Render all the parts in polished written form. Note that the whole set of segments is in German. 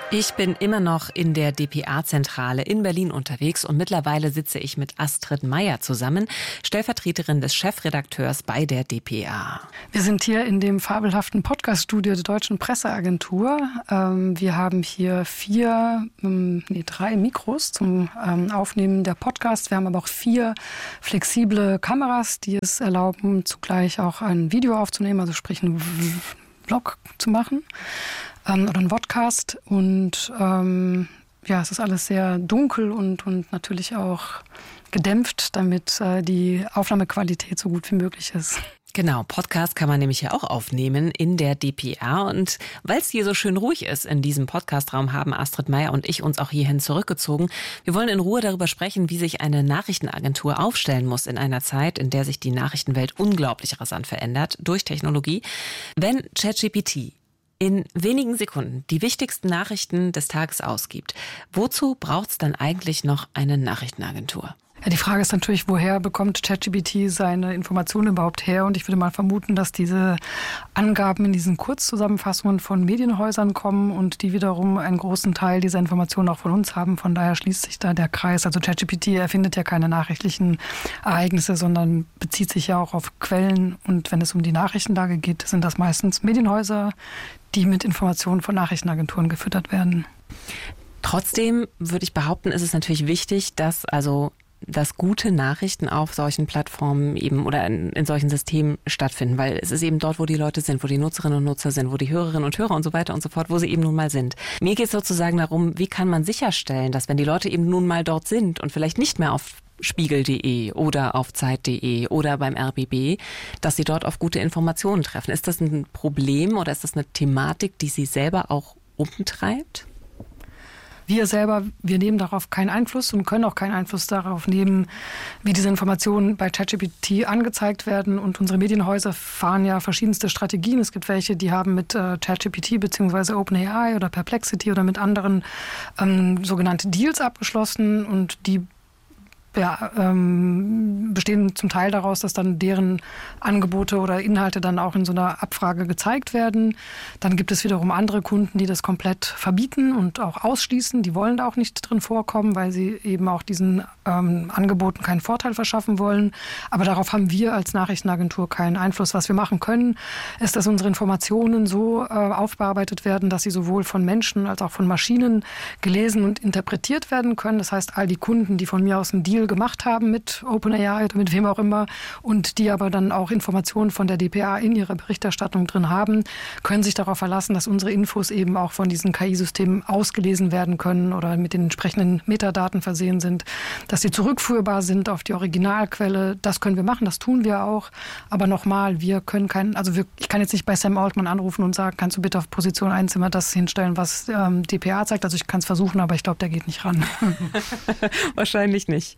Ich bin immer noch in der dpa-Zentrale in Berlin unterwegs und mittlerweile sitze ich mit Astrid Meyer zusammen, Stellvertreterin des Chefredakteurs bei der dpa. Wir sind hier in dem fabelhaften Podcaststudio der Deutschen Presseagentur. Wir haben hier drei Mikros zum Aufnehmen der Podcasts. Wir haben aber auch 4 flexible Kameras, die es erlauben, zugleich auch ein Video aufzunehmen, also sprich einen Vlog zu machen. Oder ein Vodcast und es ist alles sehr dunkel und natürlich auch gedämpft, damit die Aufnahmequalität so gut wie möglich ist. Genau, Podcast kann man nämlich ja auch aufnehmen in der dpa und weil es hier so schön ruhig ist in diesem Podcastraum, haben Astrid Meyer und ich uns auch hierhin zurückgezogen. Wir wollen in Ruhe darüber sprechen, wie sich eine Nachrichtenagentur aufstellen muss in einer Zeit, in der sich die Nachrichtenwelt unglaublich rasant verändert durch Technologie. Wenn ChatGPT in wenigen Sekunden die wichtigsten Nachrichten des Tages ausgibt, wozu braucht es dann eigentlich noch eine Nachrichtenagentur? Ja, die Frage ist natürlich, woher bekommt ChatGPT seine Informationen überhaupt her? Und ich würde mal vermuten, dass diese Angaben in diesen Kurzzusammenfassungen von Medienhäusern kommen und die wiederum einen großen Teil dieser Informationen auch von uns haben. Von daher schließt sich da der Kreis. Also ChatGPT erfindet ja keine nachrichtlichen Ereignisse, sondern bezieht sich ja auch auf Quellen. Und wenn es um die Nachrichtenlage geht, sind das meistens Medienhäuser, die mit Informationen von Nachrichtenagenturen gefüttert werden. Trotzdem würde ich behaupten, ist es natürlich wichtig, dass gute Nachrichten auf solchen Plattformen eben oder in solchen Systemen stattfinden, weil es ist eben dort, wo die Leute sind, wo die Nutzerinnen und Nutzer sind, wo die Hörerinnen und Hörer und so weiter und so fort, wo sie eben nun mal sind. Mir geht es sozusagen darum, wie kann man sicherstellen, dass wenn die Leute eben nun mal dort sind und vielleicht nicht mehr auf Spiegel.de oder auf Zeit.de oder beim RBB, dass sie dort auf gute Informationen treffen. Ist das ein Problem oder ist das eine Thematik, die Sie selber auch umtreibt? Wir nehmen darauf keinen Einfluss und können auch keinen Einfluss darauf nehmen, wie diese Informationen bei ChatGPT angezeigt werden. Und unsere Medienhäuser fahren ja verschiedenste Strategien. Es gibt welche, die haben mit ChatGPT bzw. OpenAI oder Perplexity oder mit anderen sogenannte Deals abgeschlossen und die bestehen zum Teil daraus, dass dann deren Angebote oder Inhalte dann auch in so einer Abfrage gezeigt werden. Dann gibt es wiederum andere Kunden, die das komplett verbieten und auch ausschließen. Die wollen da auch nicht drin vorkommen, weil sie eben auch diesen Angeboten keinen Vorteil verschaffen wollen. Aber darauf haben wir als Nachrichtenagentur keinen Einfluss. Was wir machen können, ist, dass unsere Informationen so aufbearbeitet werden, dass sie sowohl von Menschen als auch von Maschinen gelesen und interpretiert werden können. Das heißt, all die Kunden, die von mir aus einen Deal gemacht haben mit OpenAI oder mit wem auch immer und die aber dann auch Informationen von der dpa in ihrer Berichterstattung drin haben, können sich darauf verlassen, dass unsere Infos eben auch von diesen KI-Systemen ausgelesen werden können oder mit den entsprechenden Metadaten versehen sind, dass sie zurückführbar sind auf die Originalquelle. Das können wir machen, das tun wir auch. Aber nochmal, ich kann jetzt nicht bei Sam Altman anrufen und sagen, kannst du bitte auf Position 1 immer das hinstellen, was dpa zeigt. Also ich kann es versuchen, aber ich glaube, der geht nicht ran. Wahrscheinlich nicht.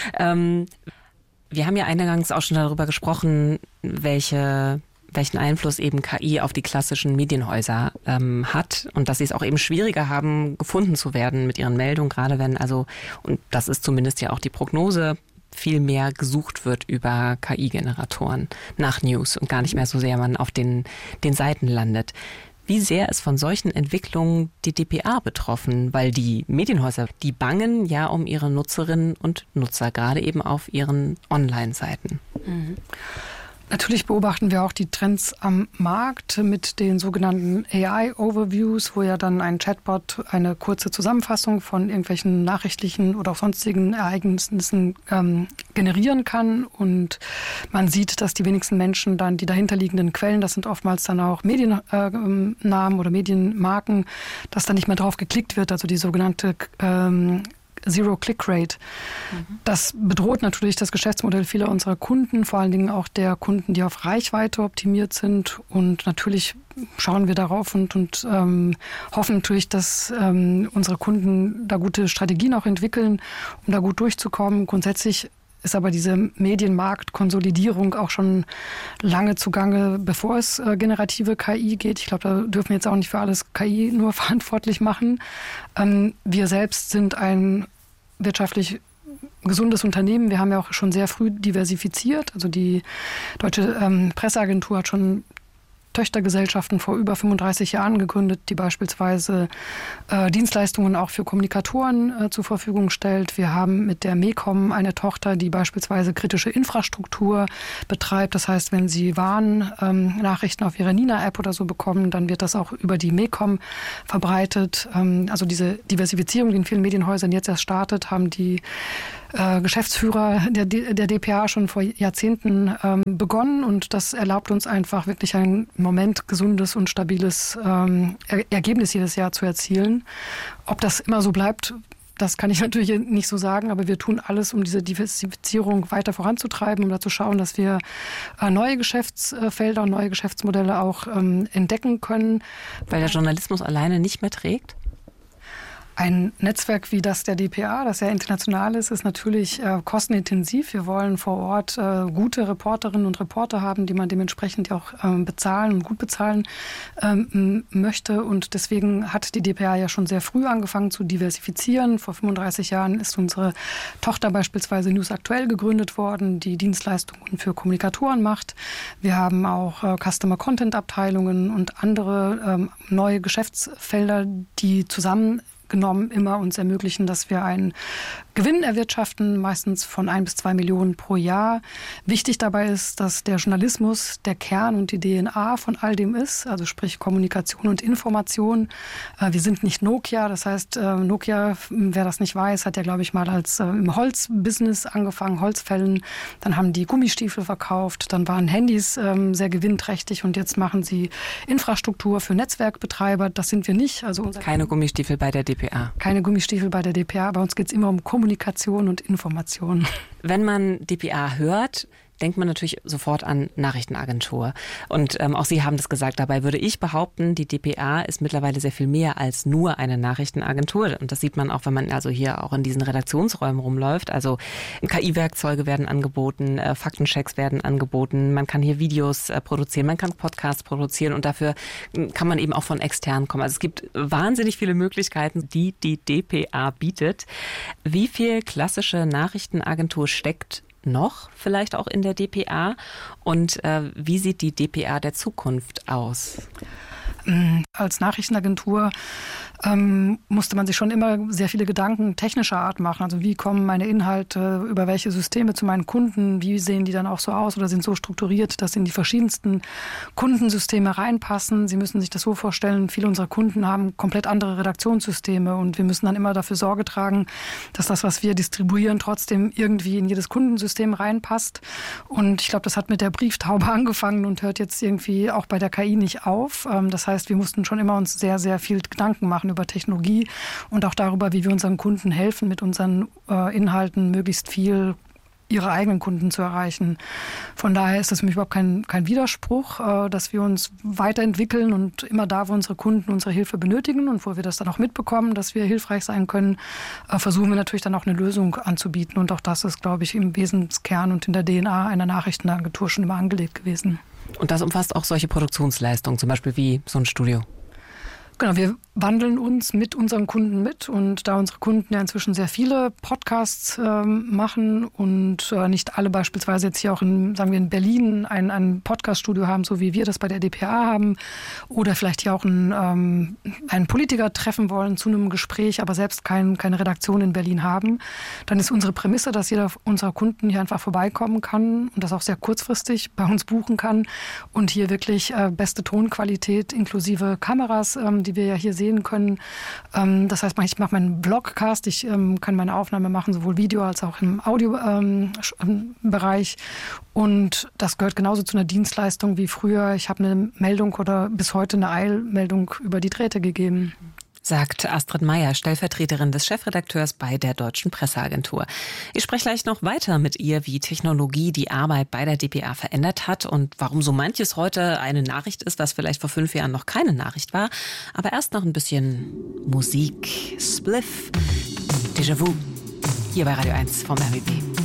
Wir haben ja eingangs auch schon darüber gesprochen, welchen Einfluss eben KI auf die klassischen Medienhäuser hat und dass sie es auch eben schwieriger haben, gefunden zu werden mit ihren Meldungen, gerade wenn und das ist zumindest ja auch die Prognose, viel mehr gesucht wird über KI-Generatoren nach News und gar nicht mehr so sehr man auf den Seiten landet. Wie sehr ist von solchen Entwicklungen die dpa betroffen? Weil die Medienhäuser, die bangen ja um ihre Nutzerinnen und Nutzer, gerade eben auf ihren Online-Seiten. Mhm. Natürlich beobachten wir auch die Trends am Markt mit den sogenannten AI-Overviews, wo ja dann ein Chatbot eine kurze Zusammenfassung von irgendwelchen nachrichtlichen oder auch sonstigen Ereignissen generieren kann. Und man sieht, dass die wenigsten Menschen dann die dahinterliegenden Quellen, das sind oftmals dann auch Mediennamen oder Medienmarken, dass da nicht mehr drauf geklickt wird, also die sogenannte Zero-Click-Rate. Das bedroht natürlich das Geschäftsmodell vieler unserer Kunden, vor allen Dingen auch der Kunden, die auf Reichweite optimiert sind. Und natürlich schauen wir darauf und hoffen natürlich, dass unsere Kunden da gute Strategien auch entwickeln, um da gut durchzukommen. Grundsätzlich ist aber diese Medienmarktkonsolidierung auch schon lange zugange, bevor es generative KI geht. Ich glaube, da dürfen wir jetzt auch nicht für alles KI nur verantwortlich machen. Wir selbst sind ein wirtschaftlich gesundes Unternehmen. Wir haben ja auch schon sehr früh diversifiziert. Also die Deutsche Presseagentur hat schon Töchtergesellschaften vor über 35 Jahren gegründet, die beispielsweise Dienstleistungen auch für Kommunikatoren zur Verfügung stellt. Wir haben mit der MECOM eine Tochter, die beispielsweise kritische Infrastruktur betreibt. Das heißt, wenn Sie Warnnachrichten auf Ihrer Nina-App oder so bekommen, dann wird das auch über die MECOM verbreitet. Also diese Diversifizierung, die in vielen Medienhäusern jetzt erst startet, haben die Geschäftsführer der dpa schon vor Jahrzehnten begonnen, und das erlaubt uns einfach wirklich ein im Moment gesundes und stabiles Ergebnis jedes Jahr zu erzielen. Ob das immer so bleibt, das kann ich natürlich nicht so sagen, aber wir tun alles, um diese Diversifizierung weiter voranzutreiben, um da zu schauen, dass wir neue Geschäftsfelder und neue Geschäftsmodelle auch entdecken können. Weil der Journalismus alleine nicht mehr trägt? Ein Netzwerk wie das der dpa, das ja international ist natürlich kostenintensiv. Wir wollen vor Ort gute Reporterinnen und Reporter haben, die man dementsprechend auch bezahlen und gut bezahlen möchte. Und deswegen hat die dpa ja schon sehr früh angefangen zu diversifizieren. Vor 35 Jahren ist unsere Tochter beispielsweise News Aktuell gegründet worden, die Dienstleistungen für Kommunikatoren macht. Wir haben auch Customer-Content-Abteilungen und andere neue Geschäftsfelder, die zusammengenommen immer uns ermöglichen, dass wir einen Gewinn erwirtschaften, meistens von 1 bis 2 Millionen pro Jahr. Wichtig dabei ist, dass der Journalismus der Kern und die DNA von all dem ist, also sprich Kommunikation und Information. Wir sind nicht Nokia, das heißt, Nokia, wer das nicht weiß, hat ja, glaube ich, mal als im Holzbusiness angefangen, Holzfällen. Dann haben die Gummistiefel verkauft, dann waren Handys sehr gewinnträchtig und jetzt machen sie Infrastruktur für Netzwerkbetreiber. Das sind wir nicht. Also keine Gummistiefel bei der dpa. Keine Gummistiefel bei der dpa. Bei uns geht es immer um Kommunikation und Information. Wenn man dpa hört, denkt man natürlich sofort an Nachrichtenagentur. Und auch Sie haben das gesagt, dabei würde ich behaupten, die dpa ist mittlerweile sehr viel mehr als nur eine Nachrichtenagentur. Und das sieht man auch, wenn man also hier auch in diesen Redaktionsräumen rumläuft. Also KI-Werkzeuge werden angeboten, Faktenchecks werden angeboten, man kann hier Videos produzieren, man kann Podcasts produzieren und dafür kann man eben auch von extern kommen. Also es gibt wahnsinnig viele Möglichkeiten, die dpa bietet. Wie viel klassische Nachrichtenagentur steckt noch vielleicht auch in der dpa und wie sieht die dpa der Zukunft aus? Als Nachrichtenagentur musste man sich schon immer sehr viele Gedanken technischer Art machen. Also wie kommen meine Inhalte über welche Systeme zu meinen Kunden? Wie sehen die dann auch so aus oder sind so strukturiert, dass sie in die verschiedensten Kundensysteme reinpassen? Sie müssen sich das so vorstellen, viele unserer Kunden haben komplett andere Redaktionssysteme und wir müssen dann immer dafür Sorge tragen, dass das, was wir distribuieren, trotzdem irgendwie in jedes Kundensystem reinpasst. Und ich glaube, das hat mit der Brieftaube angefangen und hört jetzt irgendwie auch bei der KI nicht auf. Das heißt, wir mussten schon immer uns sehr, sehr viel Gedanken machen über Technologie und auch darüber, wie wir unseren Kunden helfen, mit unseren Inhalten möglichst viel ihre eigenen Kunden zu erreichen. Von daher ist es für mich überhaupt kein Widerspruch, dass wir uns weiterentwickeln und immer da, wo unsere Kunden unsere Hilfe benötigen und wo wir das dann auch mitbekommen, dass wir hilfreich sein können, versuchen wir natürlich dann auch eine Lösung anzubieten. Und auch das ist, glaube ich, im Wesenskern und in der DNA einer Nachrichtenagentur schon immer angelegt gewesen. Und das umfasst auch solche Produktionsleistungen, zum Beispiel wie so ein Studio? Genau, wir wandeln uns mit unseren Kunden mit und da unsere Kunden ja inzwischen sehr viele Podcasts machen und nicht alle beispielsweise jetzt hier auch in Berlin ein Podcaststudio haben, so wie wir das bei der dpa haben oder vielleicht hier auch einen Politiker treffen wollen zu einem Gespräch, aber selbst keine Redaktion in Berlin haben, dann ist unsere Prämisse, dass jeder unserer Kunden hier einfach vorbeikommen kann und das auch sehr kurzfristig bei uns buchen kann und hier wirklich beste Tonqualität inklusive Kameras, die wir ja hier sehen können. Das heißt, ich mache meinen Vlogcast, ich kann meine Aufnahme machen, sowohl Video als auch im Audiobereich. Und das gehört genauso zu einer Dienstleistung wie früher. Ich habe eine Meldung oder bis heute eine Eilmeldung über die Drähte gegeben. Sagt Astrid Meyer, Stellvertreterin des Chefredakteurs bei der Deutschen Presseagentur. Ich spreche gleich noch weiter mit ihr, wie Technologie die Arbeit bei der dpa verändert hat und warum so manches heute eine Nachricht ist, was vielleicht vor 5 Jahren noch keine Nachricht war. Aber erst noch ein bisschen Musik. Spliff, Déjà-vu, hier bei Radio 1 vom RBB.